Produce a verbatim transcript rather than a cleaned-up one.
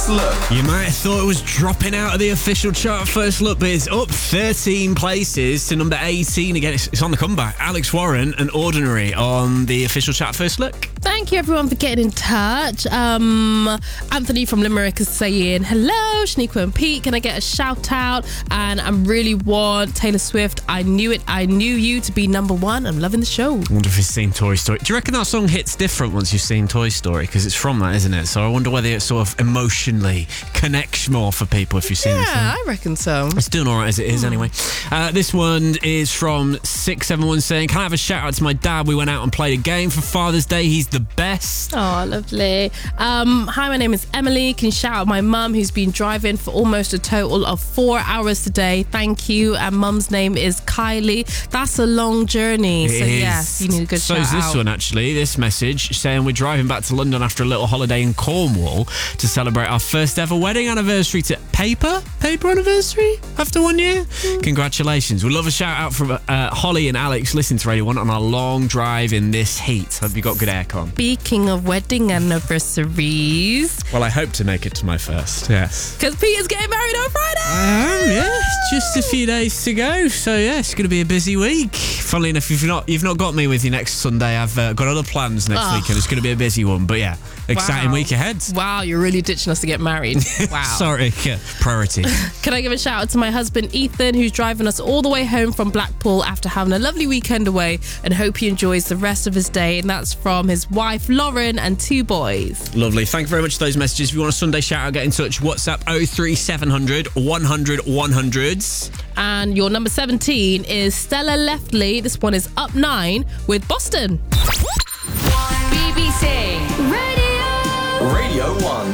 First Look. You might have thought it was dropping out of the official chart First Look, but it's up thirteen places to number eighteen. Again, it's, it's on the comeback. Alex Warren and Ordinary on the official chart First Look. Thank you, everyone, for getting in touch. Um, Anthony from Limerick is saying, hello, Shaniqua and Pete. Can I get a shout out? And I really want Taylor Swift. I knew it. I knew you to be number one. I'm loving the show. I wonder if you've seen Toy Story. Do you reckon that song hits different once you've seen Toy Story? Because it's from that, isn't it? So I wonder whether it sort of emotionally connects more for people if you've seen yeah, the song. I reckon so. It's doing all right as it is, anyway. Uh, this one is from six seven one saying, can I have a shout out to my dad? We went out and played a game for Father's Day. He's the best. Oh, lovely. Um, hi, my name is Emily. Can you shout out my mum who's been driving for almost a total of four hours today? Thank you. And mum's name is Kylie. That's a long journey. It so, is. yes, you need a good so shout is this out. one, actually. This message saying we're driving back to London after a little holiday in Cornwall to celebrate our first ever wedding anniversary to paper? Paper anniversary? After one year? Mm. Congratulations. We'd love a shout out from uh, Holly and Alex listening to Radio one on our long drive in this heat. Hope you got good aircon. Speaking of wedding anniversaries. Well, I hope to make it to my first, yes. Because Peter's getting married on Friday. I am, yeah. Just a few days to go. So, yeah, it's going to be a busy week. Funnily enough, if you've not, you've not got me with you next Sunday, I've uh, got other plans next oh. week and it's going to be a busy one. But, yeah, exciting wow. week ahead. Wow, you're really ditching us to get married. Wow. Sorry, yeah, priority. Can I give a shout out to my husband, Ethan, who's driving us all the way home from Blackpool after having a lovely weekend away, and hope he enjoys the rest of his day. And that's from his wife, Lauren, and two boys. Lovely. Thank you very much for those messages. If you want a Sunday shout out, get in touch. WhatsApp oh three seven hundred one hundred one hundred. And your number seventeen is Stella Leftley. This one is up nine with Boston. B B C Radio one.